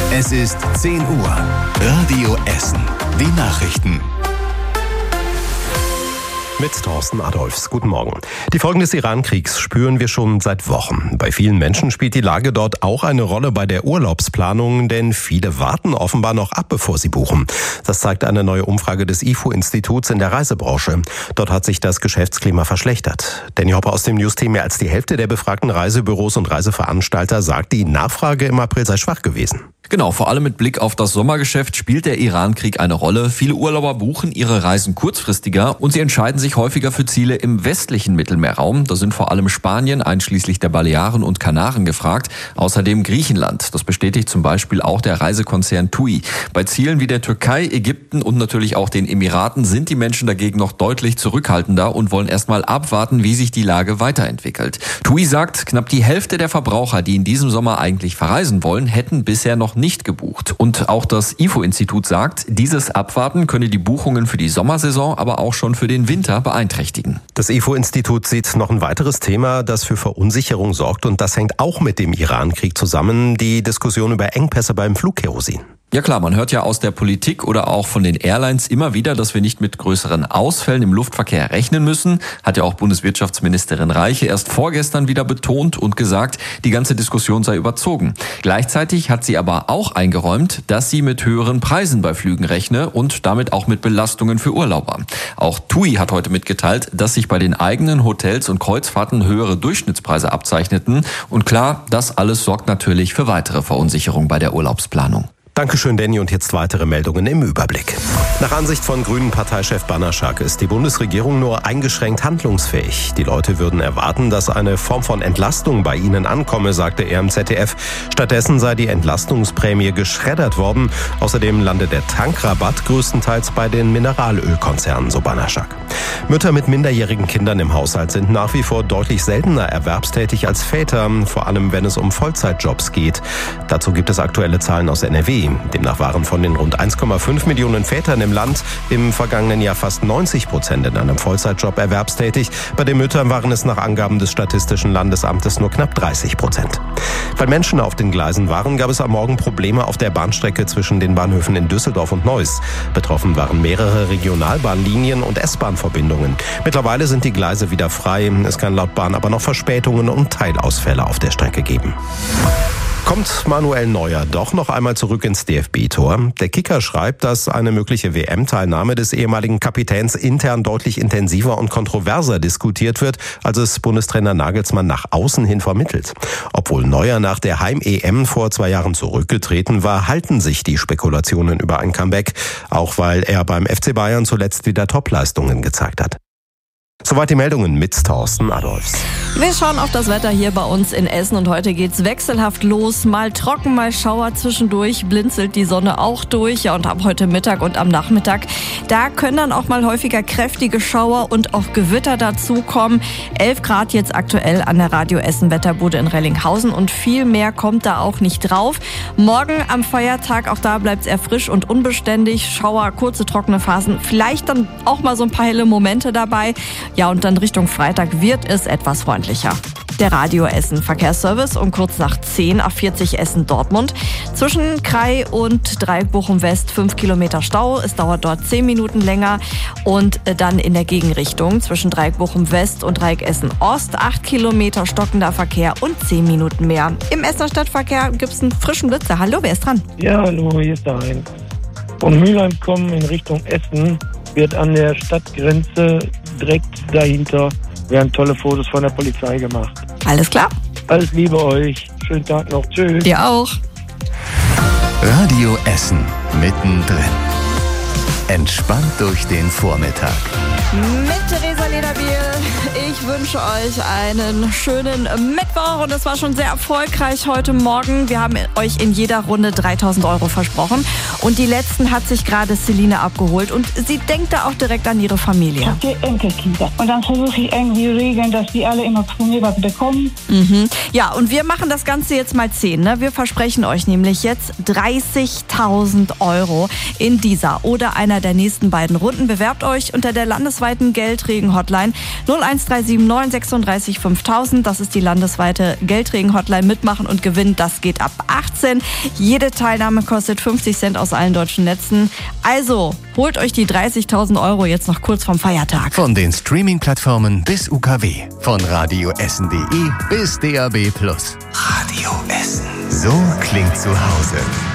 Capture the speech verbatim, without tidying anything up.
Es ist zehn Uhr. Radio Essen. Die Nachrichten. Mit Thorsten Adolfs. Guten Morgen. Die Folgen des Iran-Kriegs spüren wir schon seit Wochen. Bei vielen Menschen spielt die Lage dort auch eine Rolle bei der Urlaubsplanung, denn viele warten offenbar noch ab, bevor sie buchen. Das zeigt eine neue Umfrage des I F O-Instituts in der Reisebranche. Dort hat sich das Geschäftsklima verschlechtert. Danny Hopper aus dem News-Team: Mehr als die Hälfte der befragten Reisebüros und Reiseveranstalter sagt, die Nachfrage im April sei schwach gewesen. Genau, vor allem mit Blick auf das Sommergeschäft spielt der Iran-Krieg eine Rolle. Viele Urlauber buchen ihre Reisen kurzfristiger und sie entscheiden sich häufiger für Ziele im westlichen Mittelmeerraum. Da sind vor allem Spanien, einschließlich der Balearen und Kanaren gefragt. Außerdem Griechenland. Das bestätigt zum Beispiel auch der Reisekonzern TUI. Bei Zielen wie der Türkei, Ägypten und natürlich auch den Emiraten sind die Menschen dagegen noch deutlich zurückhaltender und wollen erstmal abwarten, wie sich die Lage weiterentwickelt. TUI sagt, knapp die Hälfte der Verbraucher, die in diesem Sommer eigentlich verreisen wollen, hätten bisher noch nicht gebucht. Und auch das I F O-Institut sagt, dieses Abwarten könne die Buchungen für die Sommersaison, aber auch schon für den Winter beeinträchtigen. Das I F O-Institut sieht noch ein weiteres Thema, das für Verunsicherung sorgt, und das hängt auch mit dem Iran-Krieg zusammen: die Diskussion über Engpässe beim Flugkerosin. Ja klar, man hört ja aus der Politik oder auch von den Airlines immer wieder, dass wir nicht mit größeren Ausfällen im Luftverkehr rechnen müssen. Hat ja auch Bundeswirtschaftsministerin Reiche erst vorgestern wieder betont und gesagt, die ganze Diskussion sei überzogen. Gleichzeitig hat sie aber auch eingeräumt, dass sie mit höheren Preisen bei Flügen rechne und damit auch mit Belastungen für Urlauber. Auch TUI hat heute mitgeteilt, dass sich bei den eigenen Hotels und Kreuzfahrten höhere Durchschnittspreise abzeichneten. Und klar, das alles sorgt natürlich für weitere Verunsicherung bei der Urlaubsplanung. Dankeschön, Danny. Und jetzt weitere Meldungen im Überblick. Nach Ansicht von Grünen-Parteichef Banaschak ist die Bundesregierung nur eingeschränkt handlungsfähig. Die Leute würden erwarten, dass eine Form von Entlastung bei ihnen ankomme, sagte er im Z D F. Stattdessen sei die Entlastungsprämie geschreddert worden. Außerdem landet der Tankrabatt größtenteils bei den Mineralölkonzernen, so Banaschak. Mütter mit minderjährigen Kindern im Haushalt sind nach wie vor deutlich seltener erwerbstätig als Väter, vor allem wenn es um Vollzeitjobs geht. Dazu gibt es aktuelle Zahlen aus N R W. Demnach waren von den rund eins Komma fünf Millionen Vätern im Land im vergangenen Jahr fast neunzig Prozent in einem Vollzeitjob erwerbstätig. Bei den Müttern waren es nach Angaben des Statistischen Landesamtes nur knapp dreißig Prozent. Weil Menschen auf den Gleisen waren, gab es am Morgen Probleme auf der Bahnstrecke zwischen den Bahnhöfen in Düsseldorf und Neuss. Betroffen waren mehrere Regionalbahnlinien und S-Bahn-Verbindungen. Mittlerweile sind die Gleise wieder frei. Es kann laut Bahn aber noch Verspätungen und Teilausfälle auf der Strecke geben. Kommt Manuel Neuer doch noch einmal zurück ins D F B-Tor? Der Kicker schreibt, dass eine mögliche W M-Teilnahme des ehemaligen Kapitäns intern deutlich intensiver und kontroverser diskutiert wird, als es Bundestrainer Nagelsmann nach außen hin vermittelt. Obwohl Neuer nach der Heim-E M vor zwei Jahren zurückgetreten war, halten sich die Spekulationen über ein Comeback, auch weil er beim F C Bayern zuletzt wieder Topleistungen gezeigt hat. Soweit die Meldungen mit Thorsten Adolfs. Wir schauen auf das Wetter hier bei uns in Essen und heute geht's wechselhaft los. Mal trocken, mal Schauer zwischendurch, blinzelt die Sonne auch durch. Ja, und ab heute Mittag und am Nachmittag, da können dann auch mal häufiger kräftige Schauer und auch Gewitter dazukommen. elf Grad jetzt aktuell an der Radio Essen Wetterbude in Rellinghausen und viel mehr kommt da auch nicht drauf. Morgen am Feiertag, auch da bleibt's eher frisch und unbeständig. Schauer, kurze trockene Phasen, vielleicht dann auch mal so ein paar helle Momente dabei. Ja, und dann Richtung Freitag wird es etwas freundlicher. Der Radio Essen Verkehrsservice um kurz nach zehn, A vierzig Essen Dortmund. Zwischen Krai und Dreieck Bochum West fünf Kilometer Stau. Es dauert dort zehn Minuten länger. Und dann in der Gegenrichtung zwischen Dreieck Bochum West und Dreieck Essen Ost acht Kilometer stockender Verkehr und zehn Minuten mehr. Im Essener Stadtverkehr gibt es einen frischen Blitzer. Hallo, wer ist dran? Ja, hallo, hier ist der Heinz. Von Mülheim kommen in Richtung Essen wird an der Stadtgrenze direkt dahinter werden tolle Fotos von der Polizei gemacht. Alles klar. Alles Liebe euch. Schönen Tag noch. Tschüss. Dir auch. Radio Essen mittendrin. Entspannt durch den Vormittag. Mit Theresa Lederbiel. Ich wünsche euch einen schönen Mittwoch und es war schon sehr erfolgreich heute Morgen. Wir haben euch in jeder Runde dreitausend Euro versprochen und die letzten hat sich gerade Celine abgeholt und sie denkt da auch direkt an ihre Familie. Ich habe vier Enkelkinder und dann versuche ich irgendwie regeln, dass die alle immer von mir was bekommen. Mhm. Ja, und wir machen das Ganze jetzt mal zehn. Ne? Wir versprechen euch nämlich jetzt dreißigtausend Euro in dieser oder einer der nächsten beiden Runden. Bewerbt euch unter der landesweiten Geldregen-Hotline null eins drei sieben sieben neun sechsunddreißig fünftausend. Das ist die landesweite Geldregen-Hotline. Mitmachen und gewinnen, das geht ab achtzehn. Jede Teilnahme kostet fünfzig Cent aus allen deutschen Netzen. Also, holt euch die dreißigtausend Euro jetzt noch kurz vom Feiertag. Von den Streaming-Plattformen bis U K W. Von radioessen punkt de bis D A B plus. Radio Essen. So klingt zu Hause.